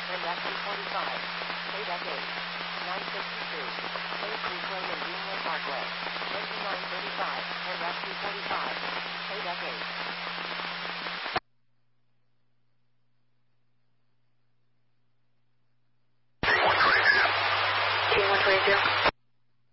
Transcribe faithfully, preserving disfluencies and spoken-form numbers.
Pendeck two forty-five. Paydeck eight. nine fifty-two. Phase three Clay and Greenway Parkway. Engine nine thirty-five. Pendeck two forty-five. Paydeck eight.